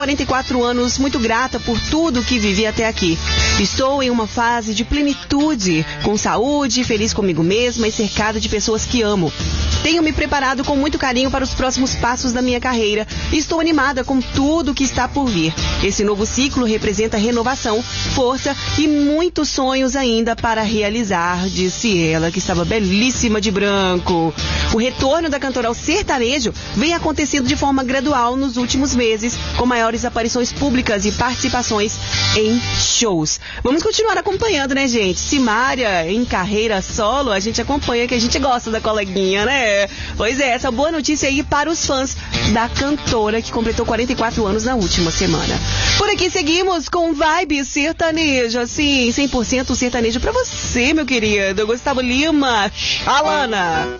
44 anos, muito grata por tudo que vivi até aqui. Estou em uma fase de plenitude, com saúde, feliz comigo mesma e cercada de pessoas que amo. Tenho me preparado com muito carinho para os próximos passos da minha carreira e estou animada com tudo que está por vir. Esse novo ciclo representa renovação, força e muitos sonhos ainda para realizar, disse ela, que estava belíssima de branco. O retorno da cantora ao sertanejo vem acontecendo de forma gradual nos últimos meses, com maiores aparições públicas e participações em shows. Vamos continuar acompanhando, né, gente? Simária em carreira solo, a gente acompanha, que a gente gosta da coleguinha, né? Pois é, essa boa notícia aí para os fãs da cantora que completou 44 anos na última semana. Por aqui seguimos com vibe sertanejo, assim, 100% sertanejo pra você, meu querido. Gustavo Lima, Alana.